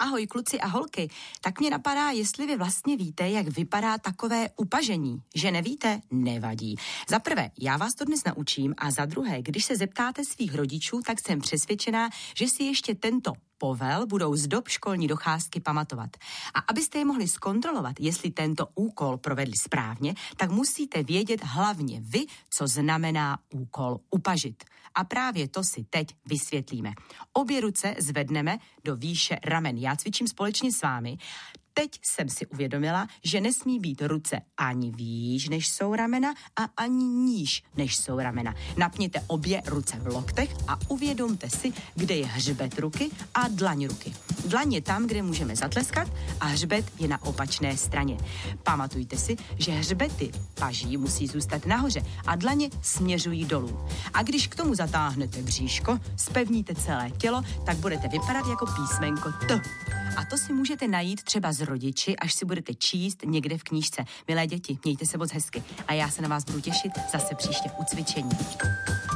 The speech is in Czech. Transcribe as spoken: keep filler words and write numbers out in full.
Ahoj kluci a holky, tak mě napadá, jestli vy vlastně víte, jak vypadá takové upažení. Že nevíte? Nevadí. Za prvé, já vás to dnes naučím a za druhé, když se zeptáte svých rodičů, tak jsem přesvědčená, že si ještě tento povel budou z dob školní docházky pamatovat. A abyste je mohli zkontrolovat, jestli tento úkol provedli správně, tak musíte vědět hlavně vy, co znamená úkol upažit. A právě to si teď vysvětlíme. Obě ruce zvedneme do výše ramen. Já cvičím společně s vámi. Teď jsem si uvědomila, že nesmí být ruce ani výš, než jsou ramena, a ani níž, než jsou ramena. Napněte obě ruce v loktech a uvědomte si, kde je hřbet ruky a dlaň ruky. Dlaň je tam, kde můžeme zatleskat, a hřbet je na opačné straně. Pamatujte si, že hřbety paží musí zůstat nahoře a dlaně směřují dolů. A když k tomu zatáhnete bříško, spevníte celé tělo, tak budete vypadat jako písmenko T. A to si můžete najít třeba z rodiči, až si budete číst někde v knížce. Milé děti, mějte se moc hezky a já se na vás budu těšit zase příště u cvičení.